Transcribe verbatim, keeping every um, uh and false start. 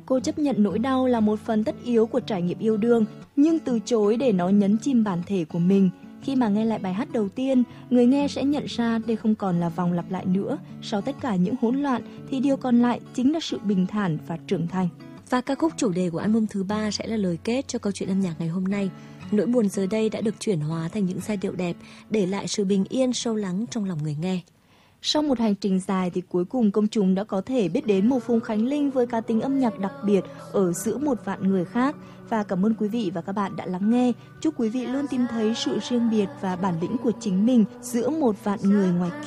Cô chấp nhận nỗi đau là một phần tất yếu của trải nghiệm yêu đương, nhưng từ chối để nó nhấn chìm bản thể của mình. Khi mà nghe lại bài hát đầu tiên, người nghe sẽ nhận ra đây không còn là vòng lặp lại nữa. Sau tất cả những hỗn loạn thì điều còn lại chính là sự bình thản và trưởng thành. Và ca khúc chủ đề của album thứ ba sẽ là lời kết cho câu chuyện âm nhạc ngày hôm nay. Nỗi buồn giờ đây đã được chuyển hóa thành những giai điệu đẹp, để lại sự bình yên sâu lắng trong lòng người nghe. Sau một hành trình dài thì cuối cùng công chúng đã có thể biết đến một Phùng Khánh Linh với cá tính âm nhạc đặc biệt ở giữa một vạn người khác. Và cảm ơn quý vị và các bạn đã lắng nghe. Chúc quý vị luôn tìm thấy sự riêng biệt và bản lĩnh của chính mình giữa một vạn người ngoài kia.